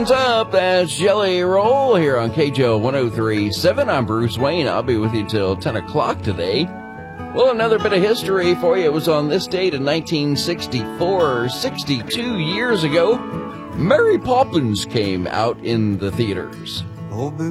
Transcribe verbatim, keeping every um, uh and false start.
What's up? That's Jelly Roll here on K J O one oh three point seven. I'm Bruce Wayne. I'll be with you till ten o'clock today. Well, another bit of history for you. It was on this date in nineteen sixty-four, sixty-two years ago, Mary Poppins came out in the theaters. Oh,